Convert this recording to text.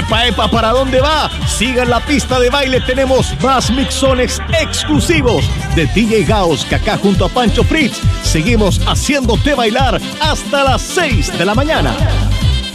Epa, epa, ¿para dónde va? Sigan la pista de baile, tenemos más mixones exclusivos de DJ Gauss, que acá junto a Pancho Fritz seguimos haciéndote bailar hasta las 6 de la mañana.